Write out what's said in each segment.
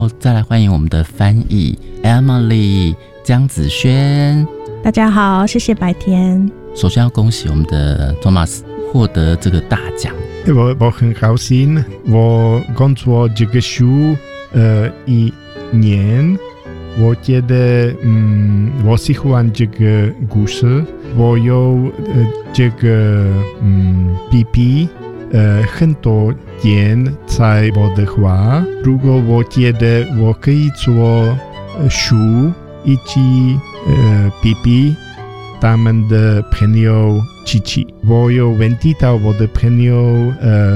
再来欢迎我们的翻译 Emily 江子轩。 大家好，谢谢白天。 首先要恭喜我们的 Thomas 获得这个大奖。 我很高兴，我工作这个书1年，我觉得我喜欢这个故事，我有这个PP很多点在我的话，如果我觉得我可以做书以及PP他们的朋友琪琪，我有问题到我的朋友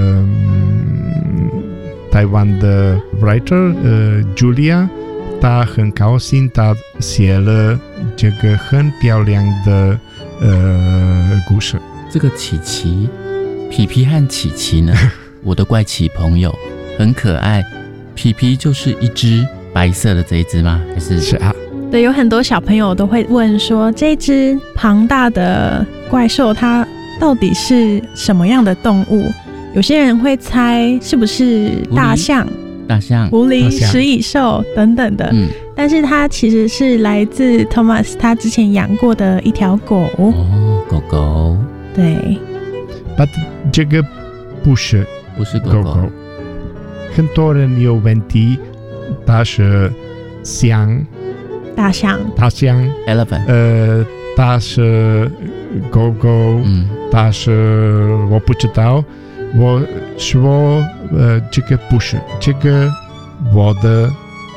台湾的 writer Julia， 她很高兴，她写了这个很漂亮的故事。 这个琪琪皮皮和琪琪呢我的怪奇朋友很可爱。皮皮就是一只白色的这一只吗？还是？ 是啊， 对，有很多小朋友都会问说，这只庞大的怪兽它到底是什么样的动物？有些人会猜是不是大象、狐狸、食蚁兽等等的，但是它其实是来自 Thomas 他之前养过的一条狗。 狗狗。 对。 But 这个不是狗狗，很多人有问题，它是大象 elephant， 它是狗狗，它是我不知道。我说这个不是，这个我的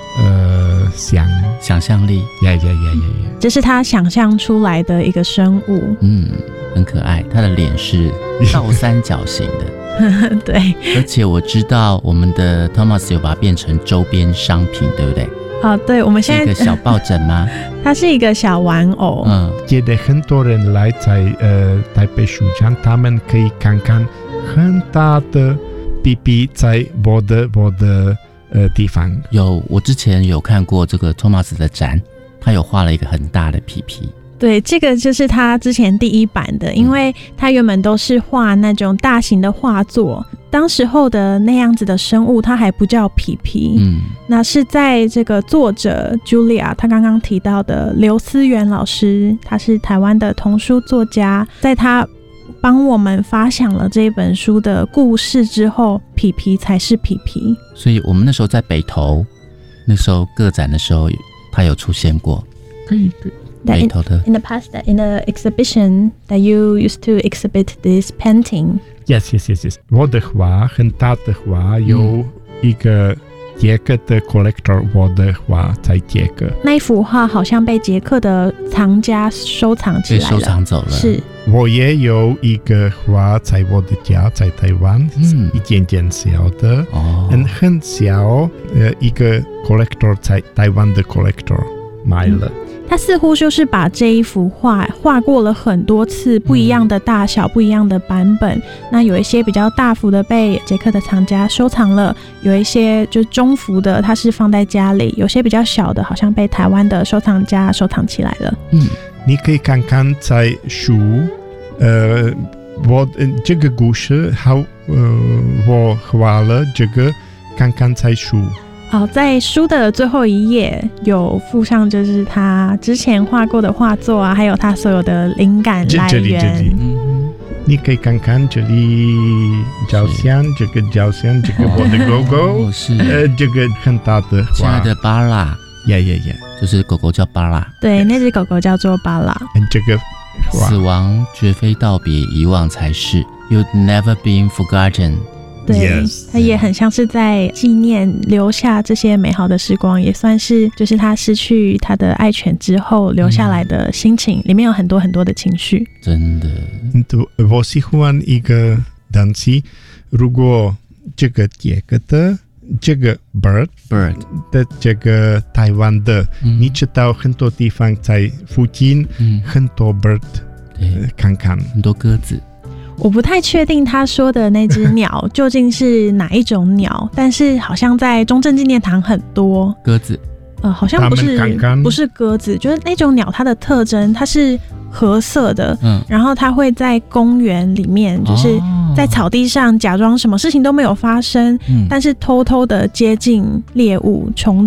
想象力， 这是他想象出来的一个生物， 很可爱，他的脸是倒三角形的， 对， 而且我知道我们的 Thomas 有把它变成周边商品，对不对？ 对，我们现在是一个小抱枕吗？ 它是一个小玩偶。 觉得很多人来在台北书展，他们可以看看很大的 PP 在我的地方。 我之前有看过这个 Thomas 的展，他有画了一个很大的 PP。 对，这个就是他之前第一版的，因为他原本都是画那种大型的画作，当时候的那样子的生物，它还不叫皮皮。那是在这个作者 Julia 他刚刚提到的刘思源老师，他是台湾的童书作家，在他帮我们发想了这本书的故事之后，皮皮才是皮皮。 所以我们那时候在北投，那时候个展的时候，他有出现过。 可以。 In the past, in the exhibition that you used to exhibit this painting. Yes. 我的画很大的画，有一个捷克的 collector， 我的画在捷克。 那一幅画好像被捷克的藏家收藏起来了， 被收藏走了。 是。 我也有一个画在我的家，在台湾，一点点小的，很小，一个 collector 在台湾的 collector 买了。 他似乎就是把这一幅画画过了很多次，不一样的大小，不一样的版本。那有一些比较大幅的被捷克的藏家收藏了，有一些就中幅的，它是放在家里，有些比较小的，好像被台湾的收藏家收藏起来了。 你可以看看在书，我这个故事我画了这个，看看在书。 在书的最后一页有附上就是他之前画过的画作啊，还有他所有的灵感来源。 这里你可以看看这里照相，这个照相，这个我的狗狗，这个很大的画。 亲爱的巴拉，就是狗狗叫巴拉。 对，那只狗狗叫做巴拉。 这个死亡绝非道别，遗忘才是。You'd never been forgotten。 对，他也很像是在纪念留下这些美好的时光，也算是就是他失去他的爱犬之后留下来的心情，里面有很多很多的情绪。 真的， 我喜欢一个东西，如果这个捷克的这个 bird 的这个台湾的，你知道很多地方在附近，很多 bird， 看看很多鸽子。 我不太确定他说的那只鸟究竟是哪一种鸟，但是好像在中正纪念堂很多鸽子， 好像不是鸽子，就是那种鸟它的特征，它是褐色的，然后它会在公园里面，就是在草地上假装什么事情都没有发生，但是偷偷的接近猎物，从